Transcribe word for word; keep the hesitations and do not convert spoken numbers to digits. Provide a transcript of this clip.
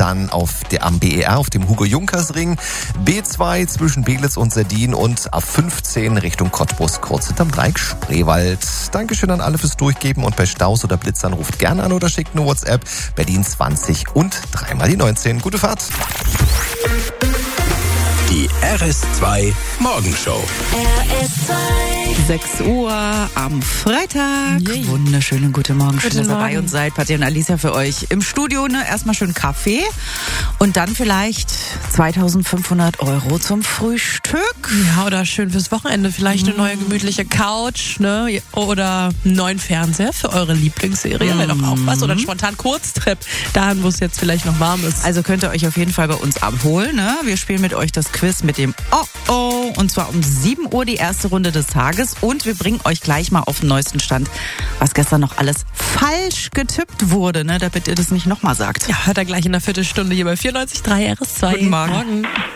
dann auf der, am B E R auf dem Hugo-Junkers-Ring, B zwei zwischen Belitz und Serdin und A fünfzehn Richtung Cottbus, kurz hinterm Dreieck Spreewald. Dankeschön an alle fürs Durchgeben und bei Staus oder Blitzern ruft gerne an oder schickt eine WhatsApp. Berlin zwanzig und dreimal die neunzehn. Gute Fahrt. Die R S zwei Morgenshow. R S zwei. sechs Uhr am Freitag. Yay. Wunderschönen guten Morgen. Schön, Guten dass ihr Morgen. dabei und seid. Patti und Alicia für euch im Studio. Ne? Erstmal schön Kaffee und dann vielleicht zweitausendfünfhundert Euro zum Frühstück. Ja, oder schön fürs Wochenende. Vielleicht eine neue gemütliche Couch, ne? Oder einen neuen Fernseher für eure Lieblingsserie. Wäre doch auch was. Oder einen spontan Kurztrip dahin, wo es jetzt vielleicht noch warm ist. Also könnt ihr euch auf jeden Fall bei uns abholen. Ne? Wir spielen mit euch das Quiz mit dem Oh-Oh. Und zwar um sieben Uhr die erste Runde des Tages. Und wir bringen euch gleich mal auf den neuesten Stand, was gestern noch alles falsch getippt wurde, ne? Damit ihr das nicht nochmal sagt. Ja, hört er gleich in einer Viertelstunde hier bei vierundneunzig Komma drei R S zwei. Guten Morgen. Morgen.